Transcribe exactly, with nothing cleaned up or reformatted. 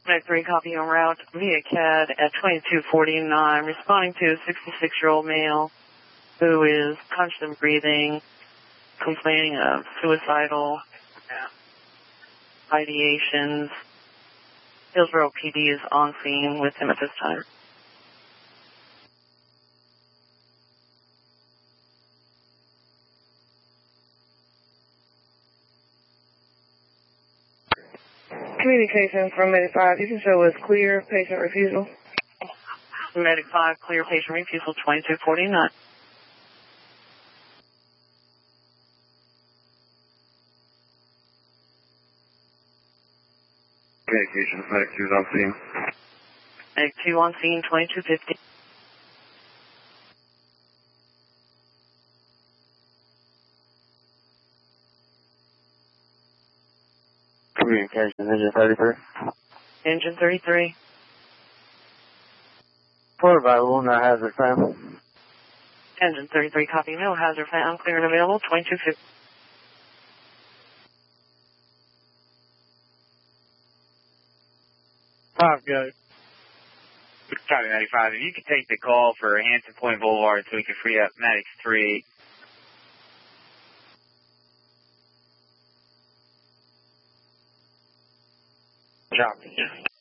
Medic three, copy en route via C A D at twenty-two forty-nine, responding to a sixty-six-year-old male who is constant breathing, complaining of suicidal ideations. Hillsborough P D is on scene with him at this time. Communication from Medic five. You can show us clear patient refusal. Medic five, clear patient refusal, twenty-two forty-nine. Communications, Medic two is on scene. Medic two on scene, twenty-two fifty. Communications, engine thirty-three. Engine thirty-three. Port available, no hazard found. Engine thirty-three, copy, no hazard found, clear and available, twenty-two fifty. Five, go. Copy, Medic five. If you could take the call for Hanson Point Boulevard so we can free up Medic three. Copy.